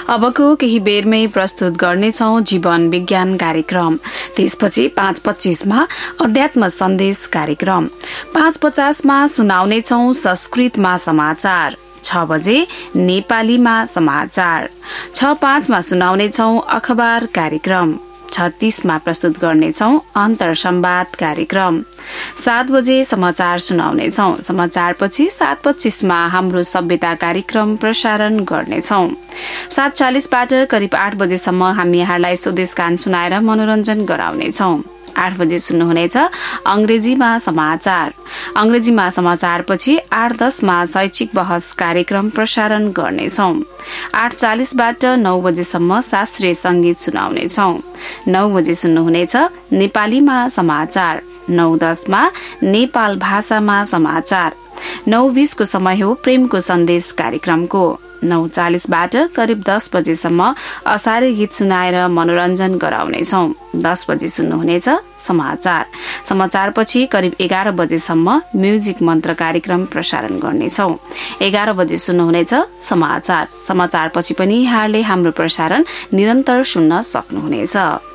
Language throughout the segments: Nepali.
अबको केही बेरमै प्रस्तुत गर्नेछौं जीवन विज्ञान कार्यक्रम। त्यसपछि 5:25 मा अध्यात्म सन्देश कार्यक्रम, 5:50 मा सुनाउनेछौं संस्कृतमा समाचार, 6 बजे नेपालीमा समाचार, 6:05 मा सुनाउनेछौं अखबार कार्यक्रम, 36 मा प्रस्तुत गर्नेछौं अन्तर संवाद कार्यक्रम, 7 बजे समाचार सुनाउनेछौं। समाचारपछि 7:25 मा हाम्रो सभ्यता कार्यक्रम प्रसारण गर्नेछौं। 7:40 बाट करिब 8 बजेसम्म हामी यहाँलाई स्वदेश गान सुनाएर मनोरञ्जन गराउनेछौं। 8 बजे सुन्नुहुनेछ अंग्रेजीमा समाचार। अंग्रेजीमा समाचारपछि 8:10 मा शैक्षिक बहस कार्यक्रम प्रसारण गर्नेछौं। 8:40 बाट 9 बजेसम्म शास्त्रीय संगीत सुनाउनेछौं। 9 बजे सुन्नुहुनेछ नेपालीमा समाचार। 9:10 मा नेपाल भाषामा समाचार। 9:20 को समय हो प्रेमको सन्देश कार्यक्रमको। 9:40 बाट करिब 10 बजेसम्म असारे गीत सुनाएर मनोरञ्जन गराउनेछौं। 10 बजे सुन्नुहुनेछ समाचार। समाचारपछि करिब 11 बजेसम्म म्युजिक मन्त्र कार्यक्रम प्रसारण गर्नेछौं। 11 बजे सुन्नुहुनेछ समाचार। समाचारपछि पनि यहाँले हाम्रो प्रसारण निरन्तर सुन्न सक्नुहुनेछ।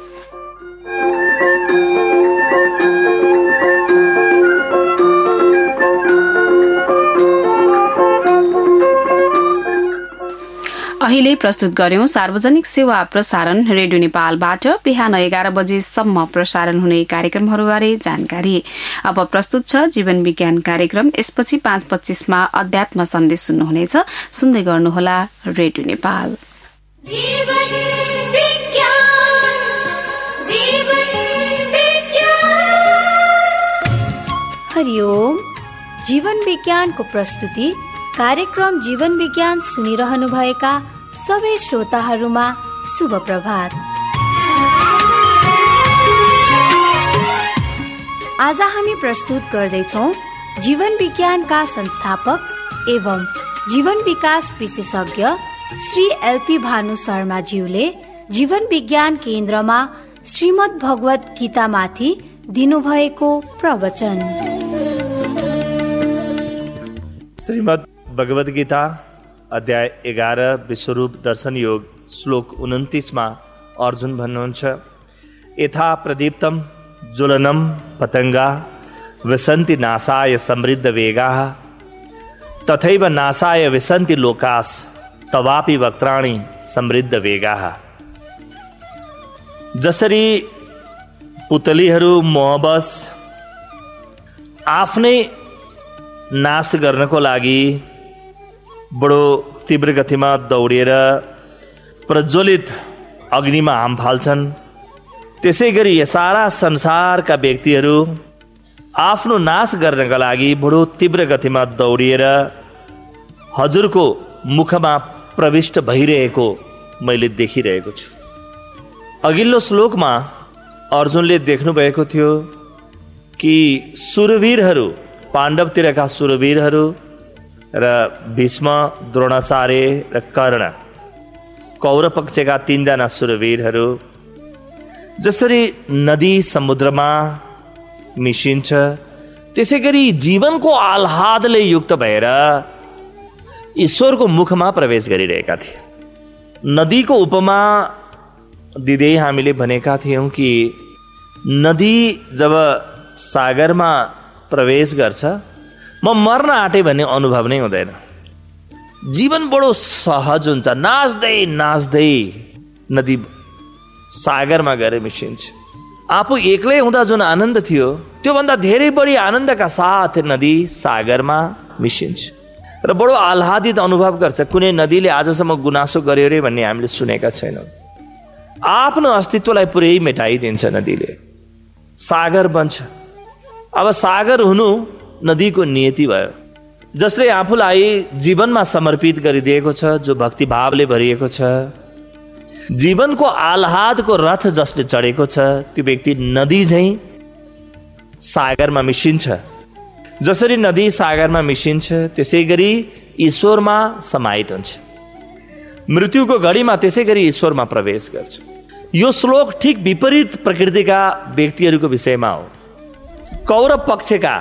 अहिले प्रस्तुत गर्यौं सार्वजनिक सेवा प्रसारण रेडियो नेपालबाट बिहान 11 बजेसम्म प्रसारण हुने कार्यक्रमहरूबारे जानकारी। अब प्रस्तुत छ जीवन विज्ञान कार्यक्रम। यसपछि 5:25 मा अध्यात्म सन्देश सुन्नुहुनेछ। सुन्दै गर्नुहोला रेडियो नेपाल। हरिओम। जीवन विज्ञानको प्रस्तुति कार्यक्रम जीवन विज्ञान सुनिरहनु भएका सबै श्रोताहरूमा शुभ प्रभात। आज हामी प्रस्तुत गर्दैछौं जीवन विज्ञानका संस्थापक एवं जीवन विकास विशेषज्ञ श्री एलपी भानु शर्मा ज्यूले जीवन विज्ञान केन्द्रमा श्रीमद् भगवत गीतामाथि दिनुभएको प्रवचन। श्रीमद् भगवद गीता अध्याय 11 विश्वरूप दर्शन योग श्लोक 29 मा अर्जुन भन्नुहुन्छ, यथा प्रदीप्तम ज्वलनम पतंगा विसन्ति नासाय समृद्ध वेगाः तथैव नासाय विसन्ति लोकास तवापि वक्त्राणि समृद्ध वेगाः। जसरी पुतलीहरू मोहबस आफ्नै नाश गर्नको लागि बडो तीव्र गतिमा दौडिएर प्रज्वलित अग्निमा हाम फाल्छन्, त्यसै गरी सारा संसारका व्यक्तिहरू आफ्नो नाश गर्नका लागि बडो तीव्र गतिमा दौडिएर हजुरको मुखमा प्रविष्ट भइरहेको मैले देखिरहेको छु। अघिल्लो श्लोकमा अर्जुनले देख्नुभएको थियो कि सुरवीरहरू, पाण्डवतिरका सुरवीरहरू र भीष्म, द्रोणाचार्य र कर्ण, कौरव पक्षका 3 जना सुरवीरहरू जसरी नदी समुद्रमा मिसिन्छ त्यसै गरी जीवनको आह्लादले युक्त भएर ईश्वरको मुखमा प्रवेश गरिरहेका थिए। नदीको उपमा दिँदै हामीले भनेका थियौं कि नदी जब सागरमा प्रवेश गर्छ म मर्न आँटे भन्ने अनुभव नै हुँदैन। जीवन बडो सहज हुन्छ। नाच्दै नाच्दै नदी सागरमा गएर मिसिन्छ। आफू एक्लै हुँदा जुन आनन्द थियो त्योभन्दा धेरै बढी आनन्दका साथ नदी सागरमा मिसिन्छ र बडो आह्लादित अनुभव गर्छ। कुनै नदीले आजसम्म गुनासो गर्यो रे भन्ने हामीले सुनेका छैनौँ। आफ्नो अस्तित्वलाई पुरै मेटाइदिन्छ नदीले, सागर बन्छ। अब सागर हुनु नदीको नियति भयो। जसले आफूलाई जीवनमा समर्पित गरिदिएको छ, जो भक्तिभावले भरिएको छ, जीवनको आह्लादको रथ जसले चढेको छ, त्यो व्यक्ति नदी झैं सागरमा मिसिन्छ। जसरी नदी सागरमा मिसिन्छ त्यसै गरी ईश्वरमा समाहित हुन्छ। मृत्युको घडीमा त्यसै गरी ईश्वरमा प्रवेश गर्छ। यो श्लोक ठीक विपरीत प्रकृतिका व्यक्तिहरूको विषयमा हो। कौरव पक्षका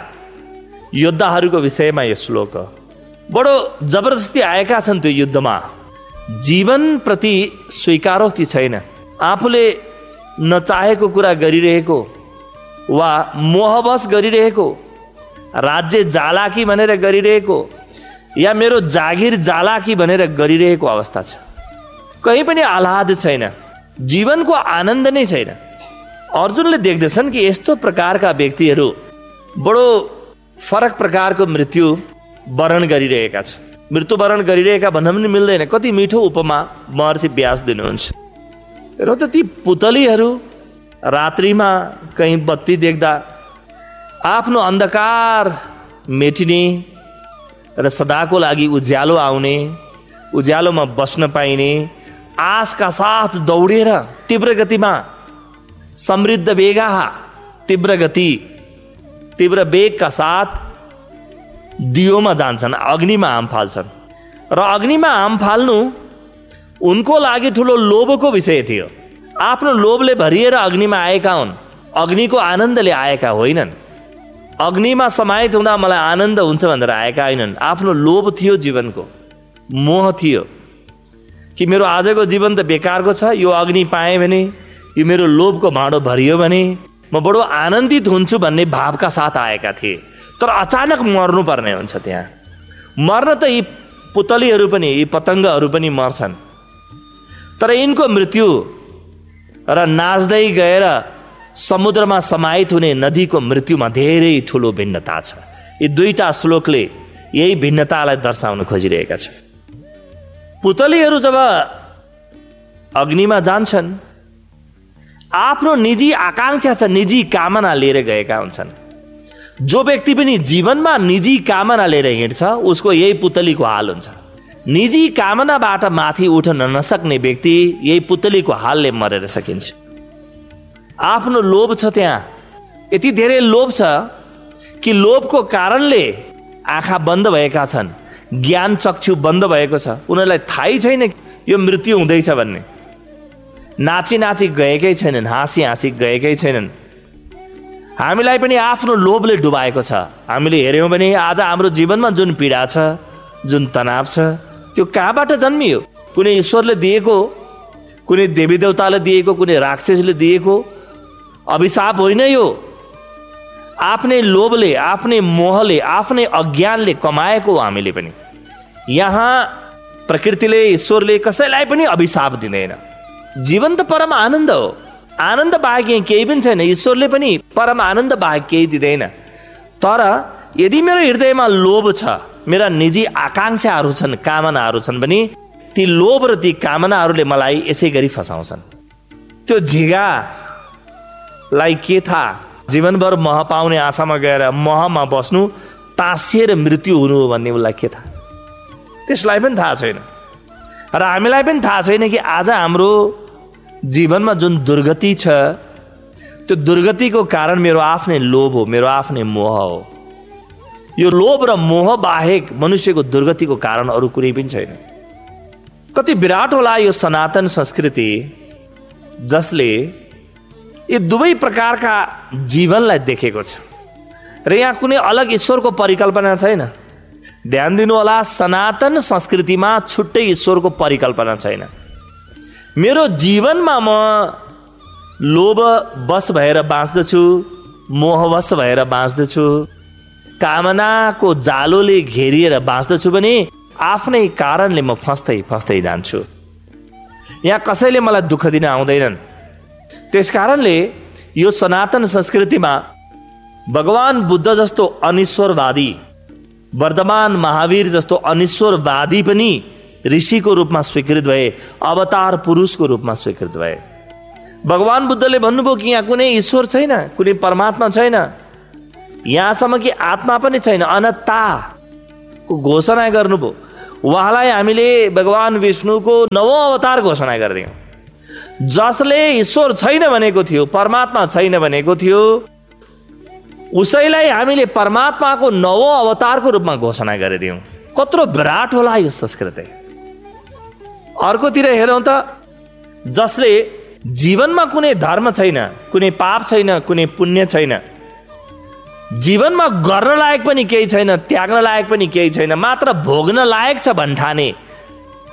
योद्धाहरूको विषयमा यो श्लोक हो। बडो जबरजस्ती आएका छन् त्यो युद्धमा। जीवनप्रति स्वीकारोक्ति छैन। आफूले नचाहेको कुरा गरिरहेको वा मोहवश गरिरहेको, राज्य जाला कि भनेर गरिरहेको, या मेरो जागिर जाला कि भनेर गरिरहेको अवस्था छ। कहीँ पनि आह्लाद छैन, जीवनको आनन्द नै छैन। अर्जुनले देख्दछन् कि यस्तो प्रकारका व्यक्तिहरू बडो फरक प्रकारको मृत्यु वरण गरिरहेका छन्। मृत्युवरण गरिरहेका भन्न पनि मिल्दैन। कति मिठो उपमा महर्षि व्यास दिनुहुन्छ। हेरौँ त, ती पुतलीहरू रात्रिमा कहीँ बत्ती देख्दा आफ्नो अन्धकार मेटिने र सदाको लागि उज्यालो आउने, उज्यालोमा बस्न पाइने आशका साथ दौडेर तीव्र गतिमा, समृद्ध वेगाः तीव्र गति, तीव्र वेगका साथ दियोमा जान्छन्, अग्निमा आम फाल्छन्। र अग्निमा आम फाल्नु उनको लागि ठुलो लोभको विषय थियो। आफ्नो लोभले भरिएर अग्निमा आएका हुन्, अग्निको आनन्दले आएका होइनन्। अग्निमा समाहित हुँदा मलाई आनन्द हुन्छ भनेर आएका होइनन्। आफ्नो लोभ थियो, जीवनको मोह थियो कि मेरो आजको जीवन त बेकारको छ, यो अग्नि पाएँ भने, यो मेरो लोभको भाँडो भरियो भने म बडो आनन्दित हुन्छु भन्ने भावका साथ आएका थिए। तर अचानक मर्नुपर्ने हुन्छ। त्यहाँ मर्न त यी पुतलीहरू पनि, यी पतङ्गहरू पनि मर्छन्, तर यिनको मृत्यु र नाच्दै गएर समुद्रमा समाहित हुने नदीको मृत्युमा धेरै ठुलो भिन्नता छ। यी दुईटा श्लोकले यही भिन्नतालाई दर्शाउन खोजिरहेका छन्। पुतलीहरू जब अग्निमा जान्छन्, आफ्नो निजी आकांक्षा छ, निजी कामना लिएर गएका हुन्छन्। जो व्यक्ति पनि जीवनमा निजी कामना लिएर हिँड्छ उसको यही पुतलीको हाल हुन्छ। निजी कामनाबाट माथि उठ्न नसक्ने व्यक्ति यही पुतलीको हालले मरेर सकिन्छ। आफ्नो लोभ छ, त्यहाँ यति धेरै लोभ छ कि लोभको कारणले आँखा बन्द भएका छन्, ज्ञान चक्षु बन्द भएको छ। उनीहरूलाई थाहै छैन यो मृत्यु हुँदैछ भन्ने। नाची नाची गएकै छैनन्, हाँसी हाँसी गएकै छैनन्। हामीलाई पनि आफ्नो लोभले डुबाएको छ। हामीले हेऱ्यौँ भने आज हाम्रो जीवनमा जुन पीडा छ, जुन तनाव छ, त्यो कहाँबाट जन्मियो? कुनै ईश्वरले दिएको, कुनै देवी देवताले दिएको, कुनै राक्षसले दिएको अभिशाप होइन यो। आफ्नै लोभले, आफ्नै मोहले, आफ्नै अज्ञानले कमाएको हो हामीले पनि। यहाँ प्रकृतिले, ईश्वरले कसैलाई पनि अभिशाप दिँदैन। जीवन त परम आनन्द हो। आनन्द बाहेक यहाँ केही पनि छैन। ईश्वरले पनि परम आनन्द बाहेक केही दिँदैन। तर यदि मेरो हृदयमा लोभ छ, मेरा निजी आकांक्षाहरू छन्, कामनाहरू छन् भने ती लोभ र ती कामनाहरूले मलाई यसै गरी फसाउँछन्। त्यो झिगालाई के थाहा, जीवनभर मह पाउने आशामा गएर महमा बस्नु टाँसिएर मृत्यु हुनु हो भन्ने उसलाई के थाहा? त्यसलाई पनि थाहा छैन। र हामीलाई पनि थाहा छैन कि आज हाम्रो जीवनमा जुन दुर्गति छ, त्यो दुर्गतिको कारण मेरो आफ्नै लोभ हो, मेरो आफ्नै मोह हो। यो लोभ र मोह बाहेक मनुष्यको दुर्गतिको कारण अरू कुनै पनि छैन। कति विराट होला यो सनातन संस्कृति जसले यी दुवै प्रकारका जीवनलाई देखेको छ। र यहाँ कुनै अलग ईश्वरको परिकल्पना छैन। ध्यान दिनु होला, सनातन संस्कृतिमा छुट्टै ईश्वरको परिकल्पना छैन। मेरो जीवनमा म लोभवश भएर बाँच्दछु, मोहवश भएर बाँच्दछु, कामनाको जालोले घेरिएर बाँच्दछु भने आफ्नै कारणले म फस्दै जान्छु। यहाँ कसैले मलाई दुःख दिन आउँदैनन्। त्यस कारणले यो सनातन संस्कृतिमा भगवान बुद्ध जस्तो अनिश्वरवादी, वर्धमान महावीर जस्तो अनिश्वरवादी पनि ऋषिको रूपमा स्वीकृत भए, अवतार पुरुषको रूपमा स्वीकृत भए। भगवान बुद्धले भन्नुभयो कि यहाँ कुनै ईश्वर छैन, कुनै परमात्मा छैन, यहाँसम्म कि आत्मा पनि छैन, अनन्तताको घोषणा गर्नुभयो। उहाँलाई हामीले भगवान विष्णुको 9औं अवतार घोषणा गरिदियौँ। जसले ईश्वर छैन भनेको थियो, परमात्मा छैन भनेको थियो, उसैलाई हामीले परमात्माको 9औं अवतारको रूपमा घोषणा गरिदियौँ। कत्रो विराट होला यो संस्कृति। अर्कोतिर हेरौँ त, जसले जीवनमा कुनै धर्म छैन, कुनै पाप छैन, कुनै पुण्य छैन, जीवनमा गर्न लायक पनि केही छैन, त्याग्न लायक पनि केही छैन, मात्र भोग्न लायक छ भन्ठाने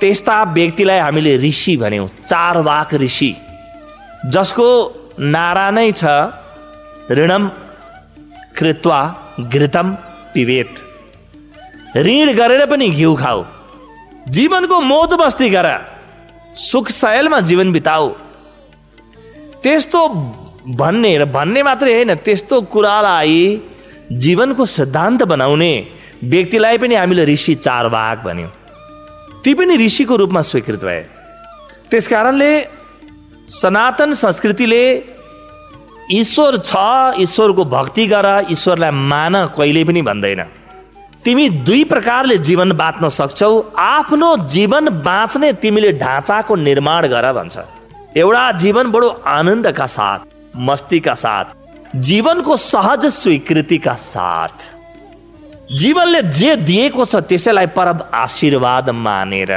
त्यस्ता व्यक्तिलाई हामीले ऋषि भन्यौँ, चारवाक ऋषि, जसको नारा नै छ ऋणम कृत्वा घृतम पिबेत। ऋण गरेर पनि घिउ खाऊ, जीवनको मोज मस्ती गर, सुख सयलमा जीवन बिताऊ। त्यस्तो भन्ने मात्रै होइन, त्यस्तो कुरालाई जीवनको सिद्धान्त बनाउने व्यक्तिलाई पनि हामीले ऋषि चारवाक भन्यौँ। ती पनि ऋषिको रूपमा स्वीकृत भए। त्यसकारणले सनातन संस्कृतिले ईश्वर छ, ईश्वरको भक्ति गर, ईश्वरलाई मान कहिले पनि भन्दैन। तिमी दुई प्रकारले जीवन बाँच्न सक्छौ। आफ्नो जीवन बाँच्ने तिमीले ढाँचाको निर्माण गर भन्छ। एउटा जीवन बडो आनन्दका साथ, मस्तीका साथ, जीवनको सहज स्वीकृतिका साथ, जीवनले जे दिएको छ त्यसैलाई परम आशीर्वाद मानेर,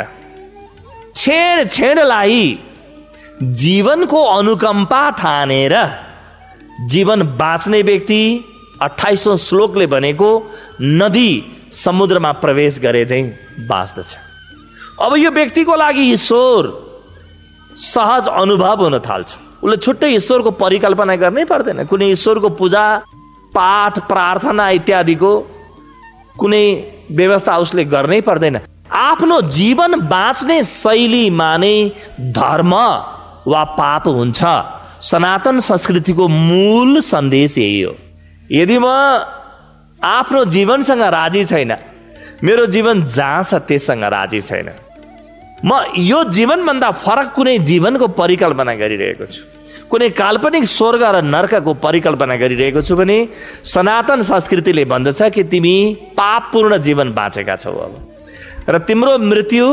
छेडलाई जीवनको अनुकम्पा ठानेर जीवन बाँच्ने व्यक्ति 28औं श्लोकले भनेको नदी समुद्रमा प्रवेश गरे चाहिँ बाँच्दछ। अब यो व्यक्तिको लागि ईश्वर सहज अनुभव हुन थाल्छ। उसले छुट्टै ईश्वरको परिकल्पना गर्नै पर्दैन। कुनै ईश्वरको पूजा पाठ प्रार्थना इत्यादिको कुनै व्यवस्था उसले गर्नै पर्दैन। आफ्नो जीवन बाँच्ने शैलीमा नै धर्म वा पाप हुन्छ। सनातन संस्कृतिको मूल सन्देश यही हो। यदि म आफ्नो जीवनसँग राजी छैन, मेरो जीवन जहाँ छ त्यससँग राजी छैन, म यो जीवनभन्दा फरक कुनै जीवनको परिकल्पना गरिरहेको छु, कुनै काल्पनिक स्वर्ग र नर्कको परिकल्पना गरिरहेको छु भने सनातन संस्कृतिले भन्दछ कि तिमी पापपूर्ण जीवन बाँचेका छौ। अब र तिम्रो मृत्यु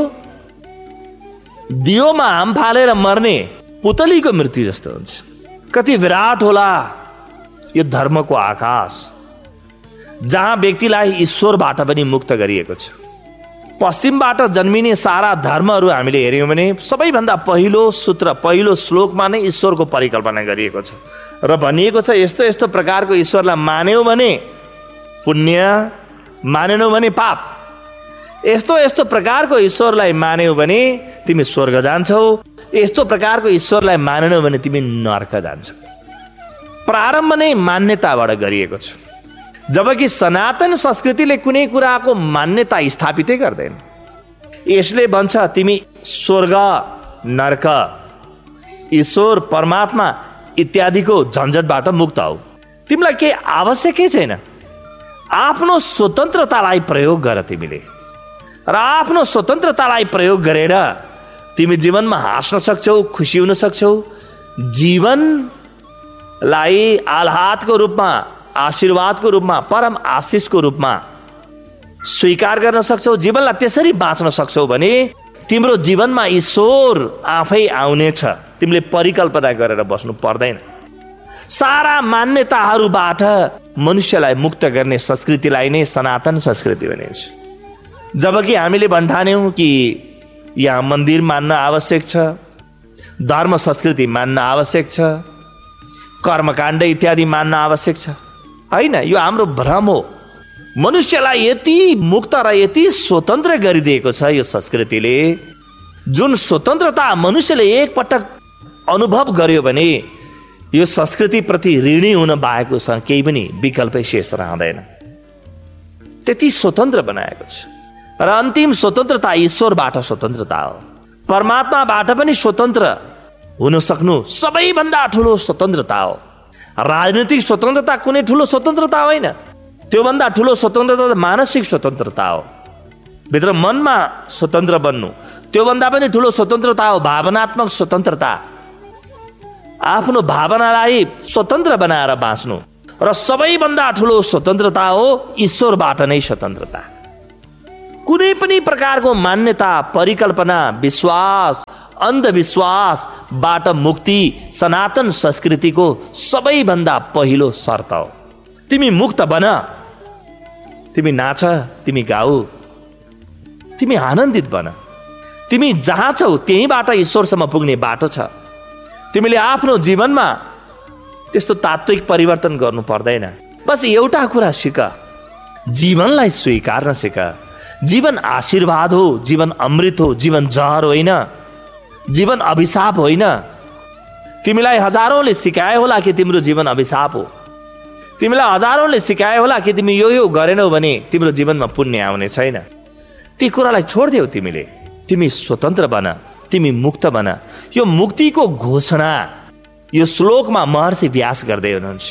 दियोमा हाम फालेर मर्ने पुतलीको मृत्यु जस्तो हुन्छ। कति विराट होला यो धर्मको आकाश, जहाँ व्यक्तिलाई ईश्वरबाट पनि मुक्त गरिएको छ। पश्चिमबाट जन्मिने सारा धर्महरू हामीले हेऱ्यौँ भने सबैभन्दा पहिलो सूत्र, पहिलो श्लोकमा नै ईश्वरको परिकल्पना गरिएको छ र भनिएको छ यस्तो यस्तो प्रकारको ईश्वरलाई मान्यौ भने पुण्य, मानेनौ भने पाप। यस्तो यस्तो प्रकारको ईश्वरलाई मान्यौ भने तिमी स्वर्ग जान्छौ, यस्तो प्रकारको ईश्वरलाई मानेनौ भने तिमी नर्क जान्छौ। प्रारम्भ नै मान्यताबाट गरिएको छ, जबकि सनातन संस्कृतिले कुनै कुराको मान्यता स्थापितै गर्दैन। यसले भन्छ तिमी स्वर्ग नर्क ईश्वर परमात्मा इत्यादिको झन्झटबाट मुक्त हौ, तिमीलाई केही आवश्यकै छैन। आफ्नो स्वतन्त्रतालाई प्रयोग गर तिमीले, र आफ्नो स्वतन्त्रतालाई प्रयोग गरेर तिमी जीवनमा हाँस्न सक्छौ, खुसी हुन सक्छौ, जीवनलाई आह्लादको रूपमा, आशीर्वादको रूपमा, परम आशिषको रूपमा स्वीकार गर्न सक्छौ, जीवनलाई त्यसरी बाँच्न सक्छौ भने तिम्रो जीवनमा ईश्वर आफै आउनेछ। तिमीले परिकल्पना गरेर बस्नु पर्दैन। सारा मान्यताहरूबाट मनुष्यलाई मुक्त गर्ने संस्कृतिलाई नै सनातन संस्कृति भनिन्छ। जबकि हामीले भन्ठान्यौँ कि यहाँ मन्दिर मान्न आवश्यक छ, धर्म संस्कृति मान्न आवश्यक छ, कर्मकाण्ड इत्यादि मान्न आवश्यक छ। होइन, यो हाम्रो भ्रम हो। मनुष्यलाई यति मुक्त र यति स्वतन्त्र गरिदिएको छ यो संस्कृतिले, जुन स्वतन्त्रता मनुष्यले एकपटक अनुभव गर्यो भने यो संस्कृतिप्रति ऋणी हुन बाहेक उसँग केही पनि विकल्पै शेष रहँदैन। त्यति स्वतन्त्र बनाएको छ। र अन्तिम स्वतन्त्रता ईश्वरबाट स्वतन्त्रता हो। परमात्माबाट पनि स्वतन्त्र हुन सक्नु सबैभन्दा ठुलो स्वतन्त्रता हो। राजनीतिक स्वतन्त्रता कुनै ठुलो स्वतन्त्रता होइन, त्योभन्दा ठुलो स्वतन्त्रता मानसिक स्वतन्त्रता हो। भित्र मनमा स्वतन्त्र बन्नु त्योभन्दा पनि ठुलो स्वतन्त्रता हो। भावनात्मक स्वतन्त्रता, आफ्नो भावनालाई स्वतन्त्र बनाएर बाँच्नु, र सबैभन्दा ठुलो स्वतन्त्रता हो ईश्वरबाट नै स्वतन्त्रता। कुनै पनि प्रकारको मान्यता, परिकल्पना, विश्वास, अन्धविश्वासबाट मुक्ति सनातन संस्कृतिको सबैभन्दा पहिलो शर्त हो। तिमी मुक्त बन, तिमी नाच, तिमी गाऊ, तिमी आनन्दित बन। तिमी जहाँ छौ त्यहीबाट ईश्वरसम्म पुग्ने बाटो छ। तिमीले आफ्नो जीवनमा त्यस्तो तात्विक परिवर्तन गर्नु पर्दैन। बस एउटा कुरा सिक, जीवनलाई स्वीकार्न सिक, जीवन आशीर्वाद हो, जीवन अमृत हो, जीवन जहर होइन, जीवन अभिशाप होइन। तिमीलाई हजारौंले सिकाए होला कि तिम्रो जीवन अभिशाप हो, तिमीलाई हजारौंले सिकाए होला कि तिमी यो गरेनौ भने तिम्रो जीवनमा पुण्य आउने छैन। ती कुरालाई छोड्देऊ तिमीले, तिमी स्वतन्त्र बन, तिमी मुक्त बन। यो मुक्तिको घोषणा यो श्लोकमा महर्षि व्यास गर्दै हुनुहुन्छ।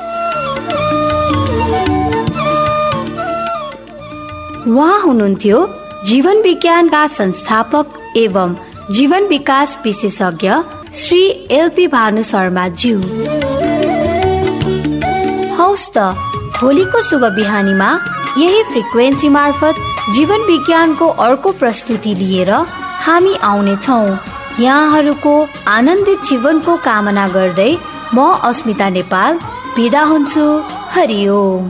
उहाँ हुनुहुन्थ्यो जीवन विज्ञानका संस्थापक एवं जीवन विकास विशेषज्ञ श्री एलपी भानु शर्माज्यू। हौस् त भोलिको शुभ बिहानीमा यही फ्रिक्वेन्सी मार्फत जीवन विज्ञानको अर्को प्रस्तुति लिएर हामी आउनेछौँ। यहाँहरूको आनन्दित जीवनको कामना गर्दै म अस्मिता नेपाल बिदा हुन्छु। हरिओम।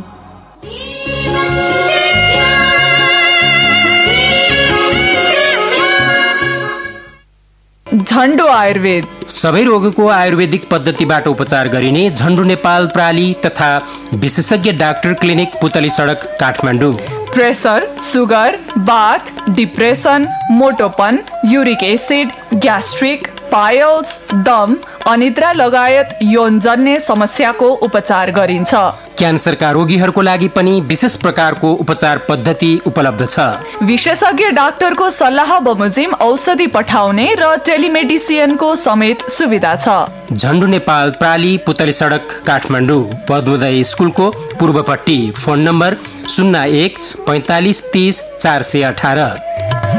झन्डु आयुर्वेद सबै रोगको आयुर्वेदिक पद्धतिबाट उपचार गरिने झन्डु नेपाल प्राली तथा विशेषज्ञ डाक्टर क्लिनिक पुतली सडक काठमाडौँ। प्रेसर, सुगर, बाथ, depression, मोटोपन, uric acid, gastric, piles, दम, अनिद्रा लगायत यौनजन्य समस्याको उपचार गरिन्छ। क्यान्सरका रोगीहरूको लागि पनि विशेष प्रकारको उपचार पद्धति उपलब्ध छ। विशेषज्ञ डाक्टरको सल्लाह बमोजिम औषधि पठाउने र टेलिमेडिसिनको समेत सुविधा छ। झन्डु नेपाल प्राली पुतली सडक काठमाडौँ, पद्मोदय स्कुलको पूर्वपट्टि। Phone number 01 45 30 418।